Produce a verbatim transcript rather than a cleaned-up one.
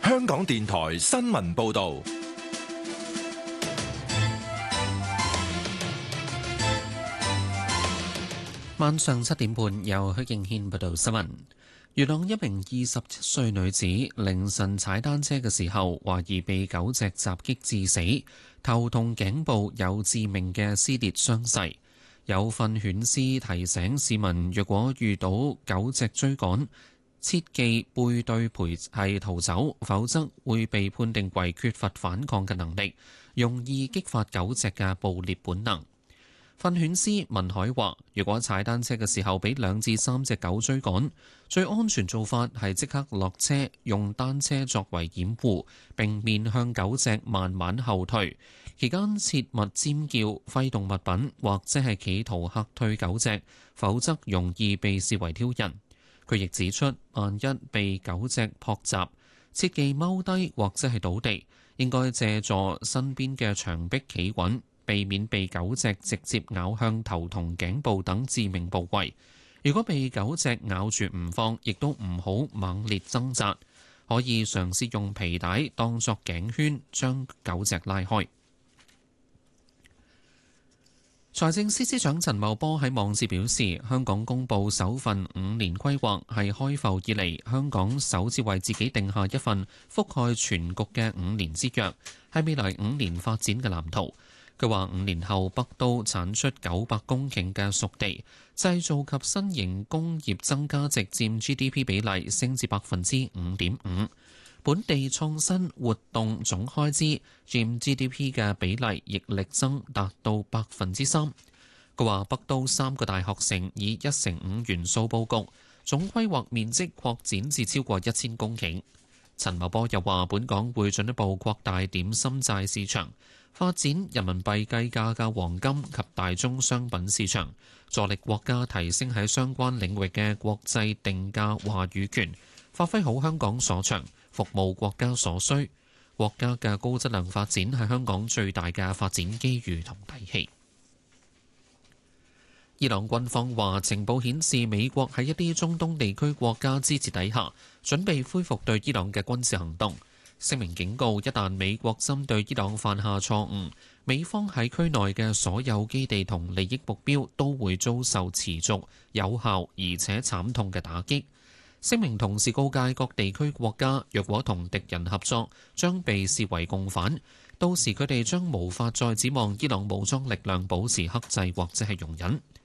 香港電台新聞報道。 晚上七點半，由許敬軒報道新聞。元朗一名二十七歲女子凌晨踩單車嘅時候，懷疑被狗隻襲擊致死，頭同頸部有致命嘅撕裂傷勢。有訓犬師提醒市民，若果遇到狗隻追趕，切忌背對陪係逃走，否則會被判定為缺乏反抗嘅能力，容易激發狗隻嘅捕獵本能。訓犬師文海話，如果踩單車嘅時候俾兩至三隻狗追趕，最安全做法係即刻落車，用單車作為掩護，並面向狗隻慢慢後退。期間切勿尖叫、揮動物品或者係企圖嚇退狗隻，否則容易被視為挑釁。佢亦指出，萬一被狗隻撲襲，切忌踎低或者係倒地，應該借助身邊嘅牆壁企穩，避免被狗隻直接咬向頭同頸部等致命部位。如果被狗隻咬住唔放，亦都唔好猛烈掙扎，可以嘗試用皮帶當作頸圈，將狗隻拉開。財政司司長陳茂波喺網誌表示，香港公布首份五年規劃係開埠以嚟香港首次為自己定下一份覆蓋全局嘅五年之約，係未來五年發展嘅藍圖。佢話五年後北都產出九百公頃嘅熟地，製造及新型工業增加值佔 G D P 比例升至百分之五點五，本地創新活動總開支佔 G D P 嘅比例亦力增達到百分之三。佢話北都三個大學城以一成五元素佈局，總規劃面積擴展至超過一千公頃。陳茂波又話，本港會進一步擴大點心債市場，發展人民幣計價嘅黃金及大宗商品市場，助力國家提升喺相關領域嘅國際定價話語權，發揮好香港所長，服務國家所需。國家嘅高質量發展係香港最大嘅發展機遇同底氣。伊朗軍方話，情報顯示美國喺一啲中東地區國家支持底下，準備恢復對伊朗嘅軍事行動。聲明警告，一旦美國針對伊朗犯下錯誤，美方喺區內嘅所有基地同利益目標都會遭受持續、有效而且慘痛嘅打擊。聲明同時告誡各地區國家，若果同敵人合作，將被視為共犯，到時佢哋將無法再指望伊朗武裝力量保持克制或者係容忍。